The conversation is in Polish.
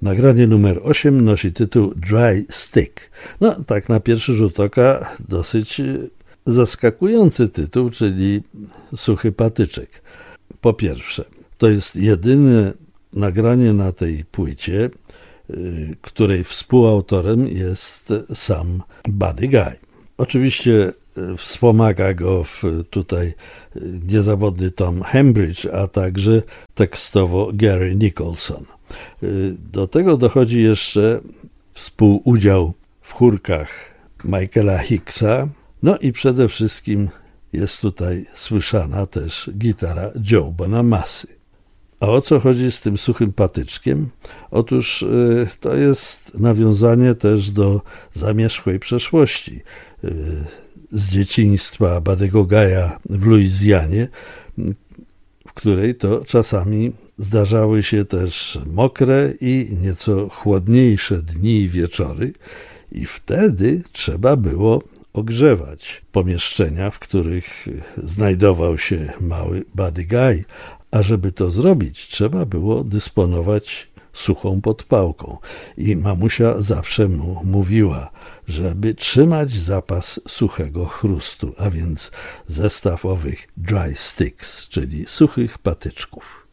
Nagranie numer 8 nosi tytuł Dry Stick. No, tak na pierwszy rzut oka dosyć zaskakujący tytuł, czyli Suchy Patyczek. Po pierwsze, to jest jedyne nagranie na tej płycie, której współautorem jest sam Buddy Guy. Oczywiście wspomaga go tutaj niezawodny Tom Hembridge, a także tekstowo Gary Nicholson. Do tego dochodzi jeszcze współudział w chórkach Michaela Hicksa, no i przede wszystkim jest tutaj słyszana też gitara Joe Bonamassy. A o co chodzi z tym Suchym Patyczkiem? Otóż to jest nawiązanie też do zamierzchłej przeszłości z dzieciństwa Buddy'ego Guy'a w Luizjanie, w której to czasami zdarzały się też mokre i nieco chłodniejsze dni i wieczory i wtedy trzeba było ogrzewać pomieszczenia, w których znajdował się mały Buddy Guy, a żeby to zrobić, trzeba było dysponować suchą podpałką. I mamusia zawsze mu mówiła, żeby trzymać zapas suchego chrustu, a więc zestaw owych dry sticks, czyli suchych patyczków.